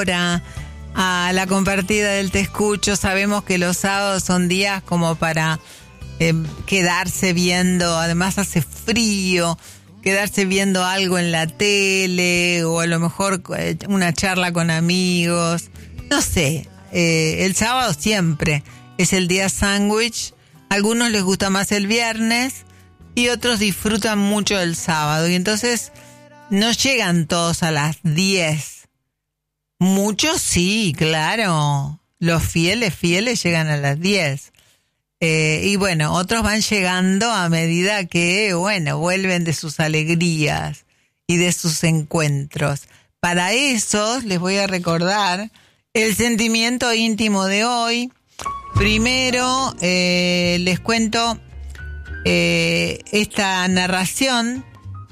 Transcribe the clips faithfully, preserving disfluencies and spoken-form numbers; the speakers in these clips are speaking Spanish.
hora a la compartida del Te Escucho. Sabemos que los sábados son días como para eh, quedarse viendo, además hace frío, quedarse viendo algo en la tele o a lo mejor eh, una charla con amigos. No sé, eh, el sábado siempre es el día sándwich. A algunos les gusta más el viernes y otros disfrutan mucho el sábado. Y entonces no llegan todos a las diez. Muchos sí, claro. Los fieles, fieles llegan a las diez. Eh, y bueno, otros van llegando a medida que, bueno, vuelven de sus alegrías y de sus encuentros. Para esos les voy a recordar el sentimiento íntimo de hoy. Primero, eh, les cuento eh, esta narración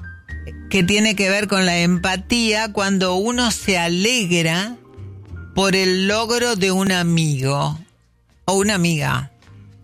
que tiene que ver con la empatía cuando uno se alegra por el logro de un amigo o una amiga.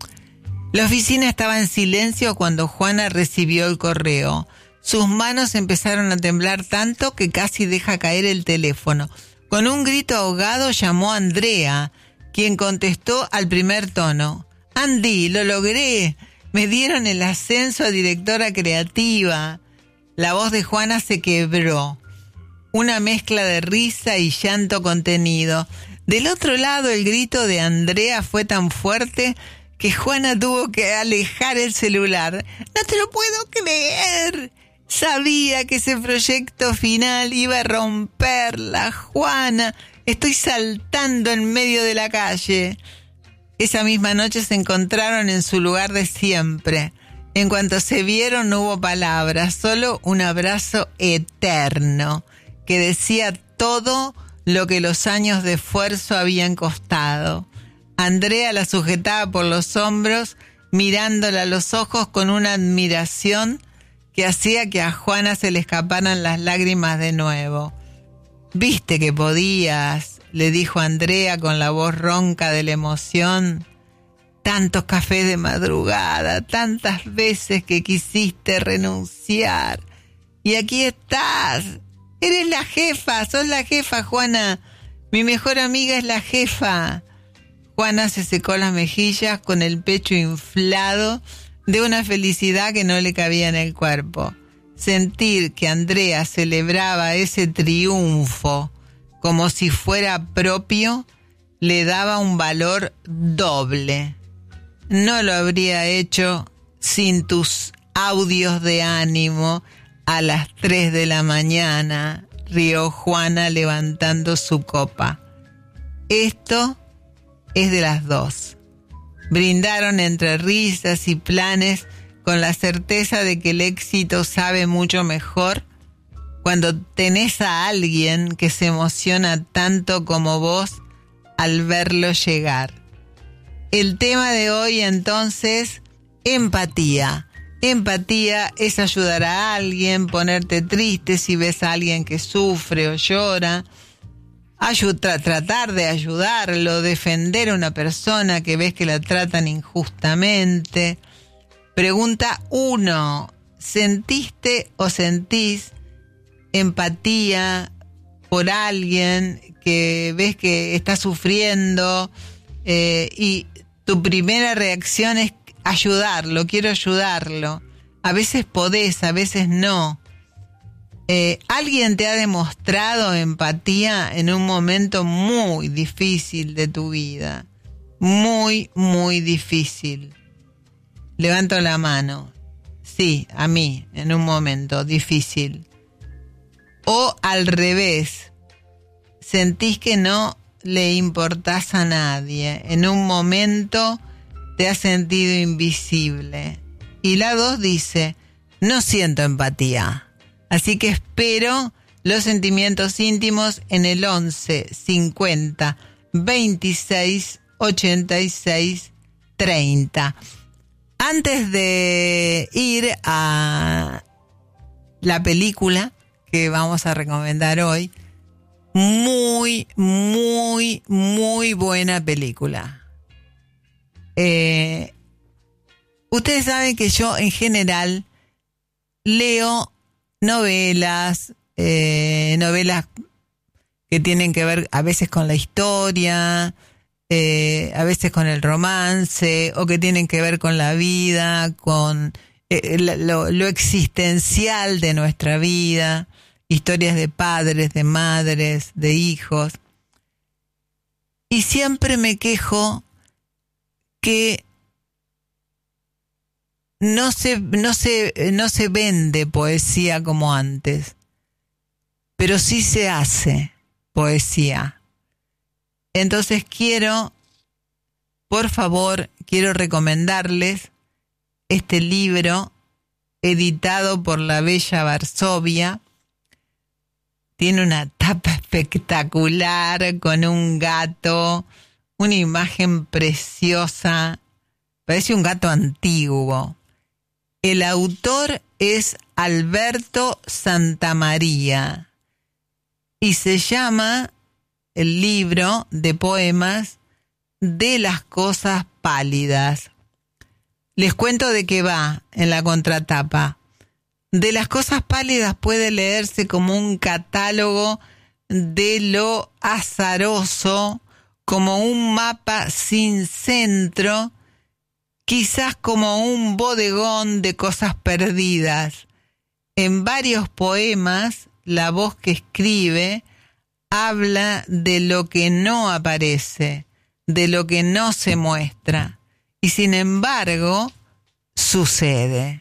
La oficina estaba en silencio cuando Juana recibió el correo. Sus manos empezaron a temblar tanto que casi deja caer el teléfono. Con un grito ahogado llamó a Andrea, quien contestó al primer tono. Andy, lo logré. Me dieron el ascenso a directora creativa. La voz de Juana se quebró. Una mezcla de risa y llanto contenido. Del otro lado, el grito de Andrea fue tan fuerte que Juana tuvo que alejar el celular. ¡No te lo puedo creer! Sabía que ese proyecto final iba a romperla, Juana. Estoy saltando en medio de la calle. Esa misma noche se encontraron en su lugar de siempre. En cuanto se vieron no hubo palabras, solo un abrazo eterno que decía todo lo que los años de esfuerzo habían costado. Andrea la sujetaba por los hombros, mirándola a los ojos con una admiración que hacía que a Juana se le escaparan las lágrimas de nuevo. «Viste que podías», le dijo Andrea con la voz ronca de la emoción. «Tantos cafés de madrugada, tantas veces que quisiste renunciar. Y aquí estás. Eres la jefa, sos la jefa, Juana. Mi mejor amiga es la jefa». Juana se secó las mejillas con el pecho inflado de una felicidad que no le cabía en el cuerpo. Sentir que Andrea celebraba ese triunfo como si fuera propio le daba un valor doble. No lo habría hecho sin tus audios de ánimo a las tres de la mañana, rió Juana levantando su copa. Esto es de las dos. Brindaron entre risas y planes con la certeza de que el éxito sabe mucho mejor cuando tenés a alguien que se emociona tanto como vos al verlo llegar. El tema de hoy entonces, empatía. Empatía es ayudar a alguien, ponerte triste si ves a alguien que sufre o llora, ayudar, tratar de ayudarlo, defender a una persona que ves que la tratan injustamente. Pregunta uno, ¿sentiste o sentís empatía por alguien que ves que está sufriendo eh, y tu primera reacción es ayudarlo, quiero ayudarlo? A veces podés, a veces no. Eh, ¿Alguien te ha demostrado empatía en un momento muy difícil de tu vida? Muy, muy difícil. Levanto la mano. Sí, a mí, en un momento difícil. O al revés, sentís que no le importás a nadie. En un momento te has sentido invisible. Y la dos dice, no siento empatía. Así que espero los sentimientos íntimos en el once cincuenta veintiséis ochenta y seis treinta. Antes de ir a la película que vamos a recomendar hoy, muy, muy, muy buena película. Eh, ustedes saben que yo en general leo novelas, eh, novelas que tienen que ver a veces con la historia, eh, a veces con el romance, o que tienen que ver con la vida, con eh, lo, lo existencial de nuestra vida, historias de padres, de madres, de hijos. Y siempre me quejo que no se, no se, no se vende poesía como antes, pero sí se hace poesía. Entonces quiero, por favor, quiero recomendarles este libro editado por la Bella Varsovia. Tiene una tapa espectacular con un gato, una imagen preciosa, parece un gato antiguo. El autor es Alberto Santamaría y se llama el libro de poemas De las cosas pálidas. Les cuento de qué va en la contratapa. De las cosas pálidas puede leerse como un catálogo de lo azaroso, como un mapa sin centro, quizás como un bodegón de cosas perdidas. En varios poemas, la voz que escribe habla de lo que no aparece, de lo que no se muestra, y sin embargo, sucede.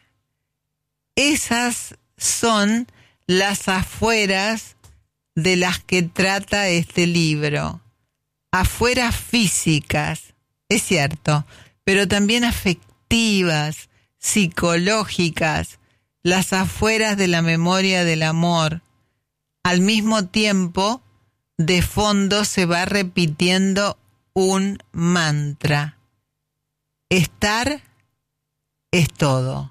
Esas son las afueras de las que trata este libro. Afueras físicas, es cierto, pero también afectivas, psicológicas, las afueras de la memoria del amor. Al mismo tiempo, de fondo se va repitiendo un mantra. Estar es todo.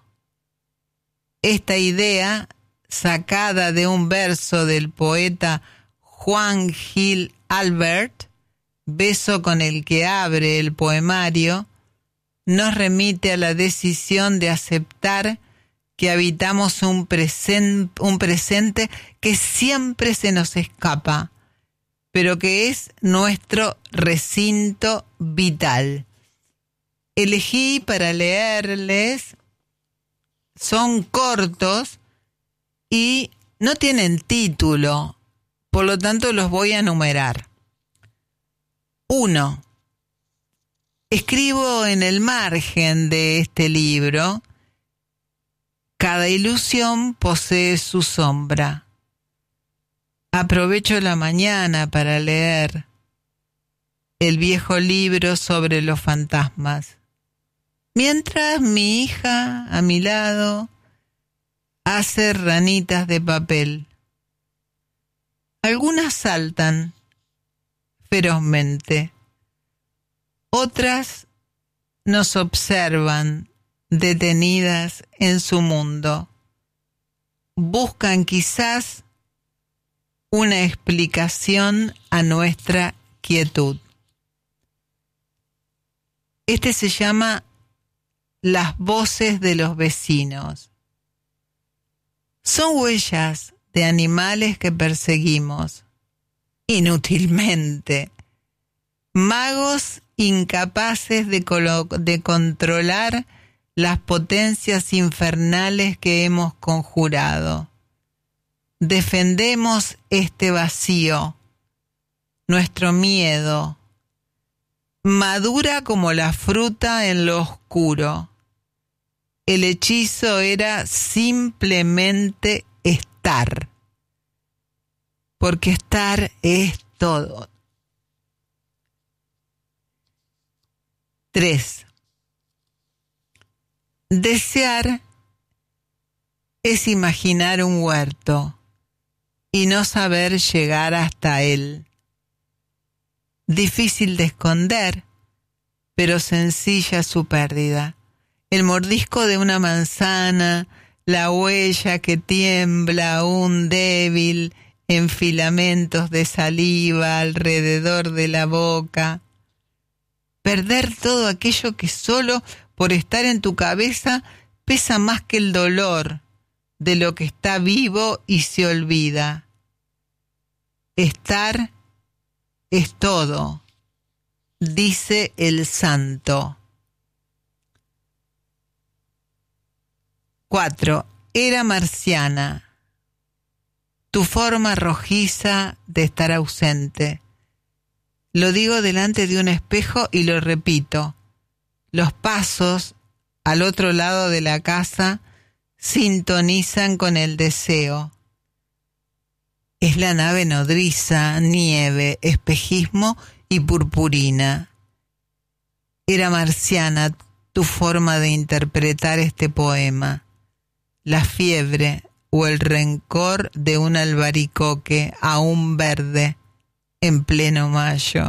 Esta idea, sacada de un verso del poeta Juan Gil Albert, beso con el que abre el poemario, nos remite a la decisión de aceptar que habitamos un, presen- un presente que siempre se nos escapa, pero que es nuestro recinto vital. Elegí para leerles, son cortos y no tienen título, por lo tanto los voy a enumerar. Uno. Escribo en el margen de este libro: cada ilusión posee su sombra. Aprovecho la mañana para leer el viejo libro sobre los fantasmas, mientras mi hija a mi lado hace ranitas de papel. Algunas saltan ferozmente, otras nos observan detenidas en su mundo. Buscan quizás una explicación a nuestra quietud. Este se llama Las voces de los vecinos. Son huellas de animales que perseguimos inútilmente, magos incapaces de, colo- de controlar las potencias infernales que hemos conjurado. Defendemos este vacío, nuestro miedo, madura como la fruta en lo oscuro. El hechizo era simplemente estar, porque estar es todo. Tres. Desear es imaginar un huerto y no saber llegar hasta él. Difícil de esconder, pero sencilla su pérdida. El mordisco de una manzana, la huella que tiembla aún débil en filamentos de saliva alrededor de la boca. Perder todo aquello que solo por estar en tu cabeza pesa más que el dolor de lo que está vivo y se olvida. Estar es todo, dice el santo. Cuatro. Era marciana, tu forma rojiza de estar ausente. Lo digo delante de un espejo y lo repito. Los pasos al otro lado de la casa sintonizan con el deseo. Es la nave nodriza, nieve, espejismo y purpurina. Era marciana tu forma de interpretar este poema. La fiebre o el rencor de un albaricoque aún verde en pleno mayo.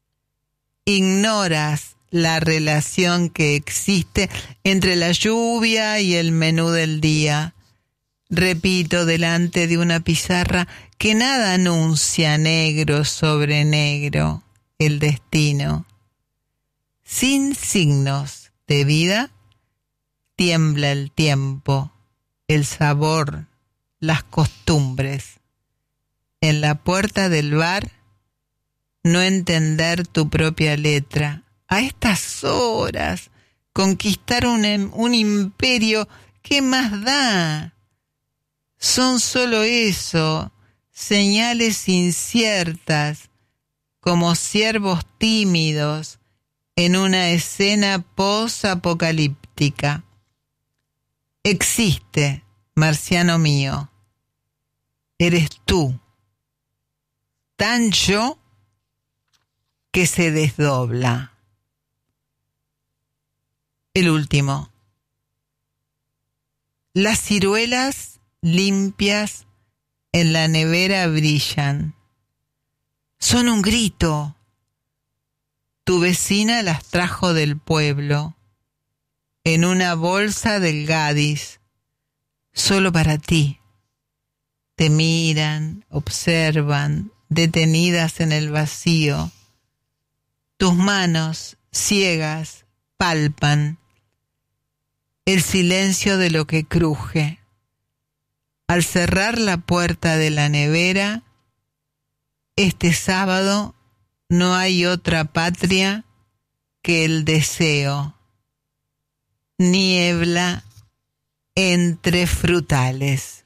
Ignoras la relación que existe entre la lluvia y el menú del día. Repito delante de una pizarra que nada anuncia negro sobre negro el destino. Sin signos de vida, tiembla el tiempo, el sabor, las costumbres. En la puerta del bar, no entender tu propia letra. A estas horas, conquistar un, un imperio, ¿qué más da? Son solo eso, señales inciertas, como ciervos tímidos en una escena post-apocalíptica. Existe, marciano mío, eres tú, tan yo que se desdobla. El último. Las ciruelas limpias en la nevera brillan. Son un grito. Tu vecina las trajo del pueblo, en una bolsa del Gadis, solo para ti. Te miran, observan, detenidas en el vacío. Tus manos, ciegas, palpan el silencio de lo que cruje. Al cerrar la puerta de la nevera, este sábado no hay otra patria que el deseo. Niebla entre frutales.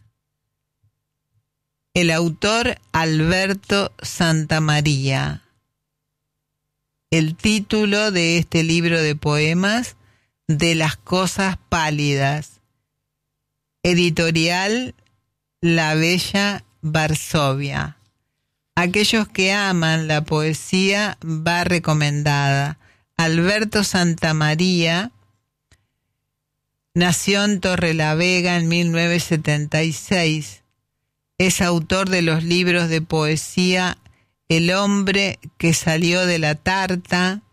El autor Alberto Santamaría. El título de este libro de poemas, De las cosas pálidas. Editorial La Bella Varsovia. Aquellos que aman la poesía va recomendada. Alberto Santamaría nació en Torrelavega en mil novecientos setenta y seis. Es autor de los libros de poesía El hombre que salió de la tarta,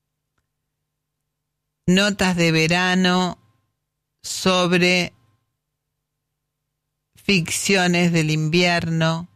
Notas de verano sobre ficciones del invierno.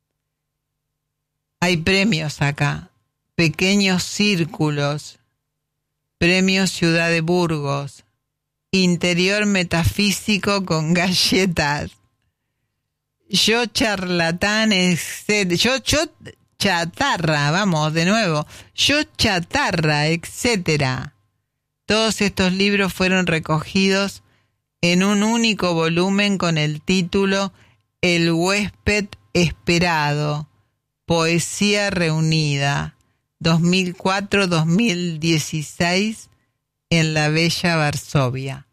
Hay premios acá, Pequeños Círculos, Premio Ciudad de Burgos, Interior Metafísico con Galletas, Yo Charlatán, etcétera. Yo, yo Chatarra, vamos, de nuevo, Yo Chatarra, etcétera. Todos estos libros fueron recogidos en un único volumen con el título El huésped esperado, Poesía reunida, dos mil cuatro a dos mil dieciséis, en la Bella Varsovia.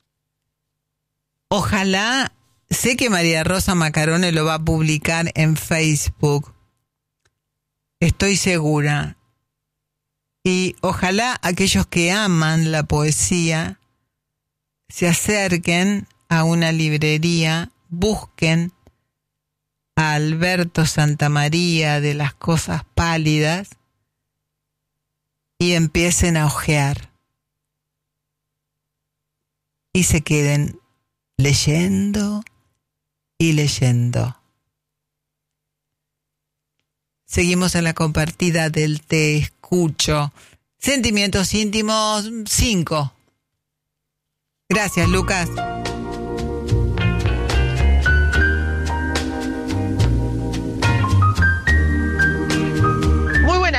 Ojalá, sé que María Rosa Macarone lo va a publicar en Facebook, estoy segura. Y ojalá aquellos que aman la poesía se acerquen a una librería, busquen a Alberto Santamaría de Las Cosas Pálidas y empiecen a hojear. Y se queden leyendo y leyendo. Seguimos en la compartida del Te Escucho. Sentimientos íntimos cinco. Gracias, Lucas.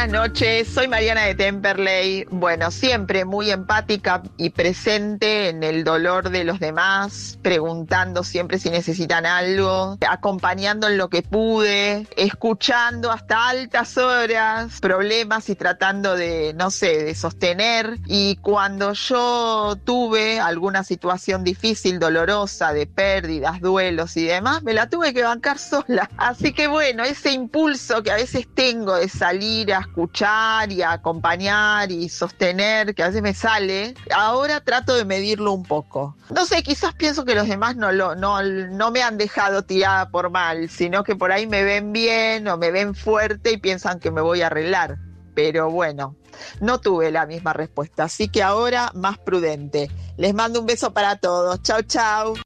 Buenas noches, soy Mariana de Temperley. Bueno, siempre muy empática y presente en el dolor de los demás, preguntando siempre si necesitan algo, acompañando en lo que pude, escuchando hasta altas horas problemas y tratando de, no sé, de sostener. Y cuando yo tuve alguna situación difícil, dolorosa, de pérdidas, duelos y demás, me la tuve que bancar sola. Así que bueno, ese impulso que a veces tengo de salir a escuchar y a acompañar y sostener, que a veces me sale, ahora trato de medirlo un poco. No sé, quizás pienso que los demás no, lo, no, no me han dejado tirada por mal, sino que por ahí me ven bien o me ven fuerte y piensan que me voy a arreglar. Pero bueno, no tuve la misma respuesta, así que ahora más prudente. Les mando un beso para todos. Chau, chau.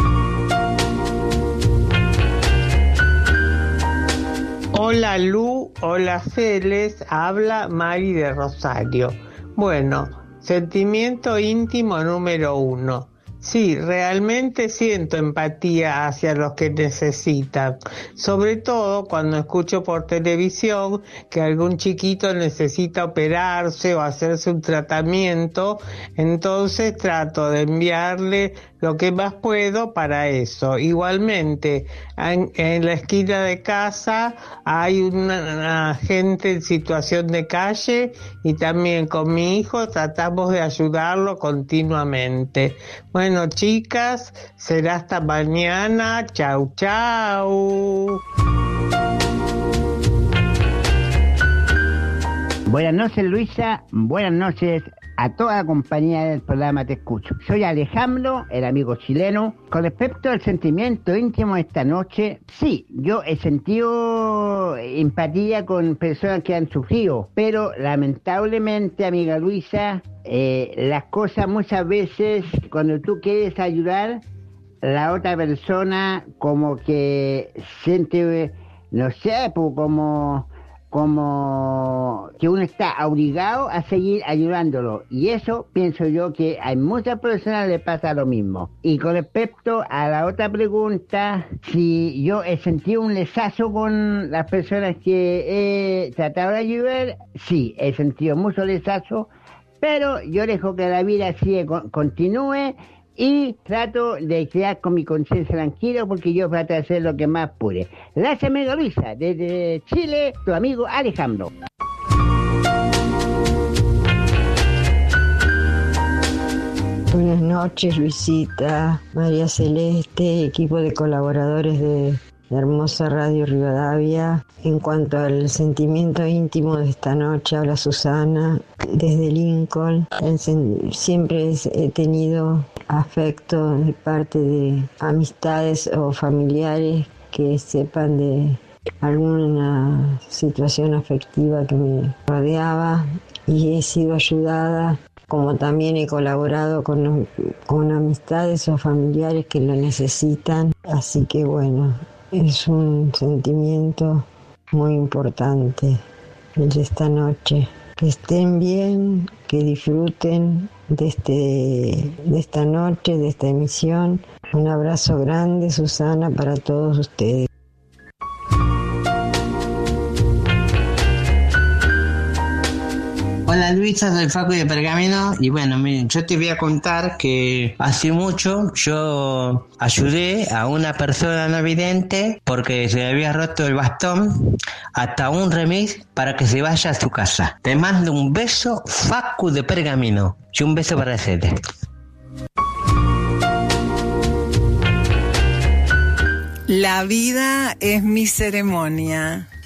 Hola Lu, hola Celes, habla Mari de Rosario. Bueno, sentimiento íntimo número uno. Sí, realmente siento empatía hacia los que necesitan, sobre todo cuando escucho por televisión que algún chiquito necesita operarse o hacerse un tratamiento, entonces trato de enviarle lo que más puedo para eso. Igualmente, en, en la esquina de casa hay una, una gente en situación de calle y también con mi hijo tratamos de ayudarlo continuamente. Bueno, chicas, será hasta mañana. Chau, chau. Buenas noches, Luisa. Buenas noches a toda la compañía del programa Te Escucho. Soy Alejandro, el amigo chileno. Con respecto al sentimiento íntimo de esta noche, sí, yo he sentido empatía con personas que han sufrido, pero lamentablemente, amiga Luisa, eh, las cosas muchas veces, cuando tú quieres ayudar, la otra persona como que siente, no sé, pues como... como que uno está obligado a seguir ayudándolo, y eso pienso yo que a muchas personas le pasa lo mismo. Y con respecto a la otra pregunta, si yo he sentido un lezazo con las personas que he tratado de ayudar, sí, he sentido mucho lezazo, pero yo dejo que la vida sigue, continúe, y trato de quedar con mi conciencia tranquilo porque yo trato de hacer lo que más pude. Gracias, amigo Luisa. Desde Chile, tu amigo Alejandro. Buenas noches, Luisita, María Celeste, equipo de colaboradores de la hermosa Radio Rivadavia. En cuanto al sentimiento íntimo de esta noche, habla Susana desde Lincoln. Siempre he tenido afecto de parte de amistades o familiares que sepan de alguna situación afectiva que me rodeaba, y he sido ayudada, como también he colaborado con, con amistades o familiares que lo necesitan. Así que bueno, es un sentimiento muy importante el de esta noche. Que estén bien, que disfruten de, este, de esta noche, de esta emisión. Un abrazo grande, Susana, para todos ustedes. Hola Luisa, soy Facu de Pergamino y bueno, miren, yo te voy a contar que hace mucho yo ayudé a una persona no vidente porque se le había roto el bastón, hasta un remis para que se vaya a su casa. Te mando un beso, Facu de Pergamino, y un beso para Cete. La vida es mi ceremonia.